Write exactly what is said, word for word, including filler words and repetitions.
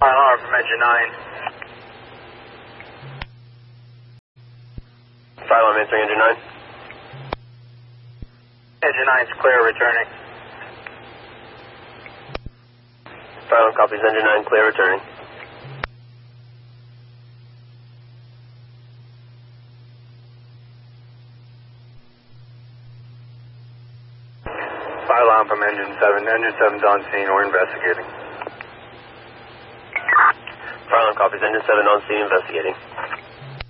Fire alarm from engine nine. Fire alarm answering engine nine. Engine nine's clear, returning. Fire alarm copies engine nine, clear, returning. Fire alarm from engine seven. Engine seven's on scene. We're investigating. Fire alarm copies engine seven on scene, investigating.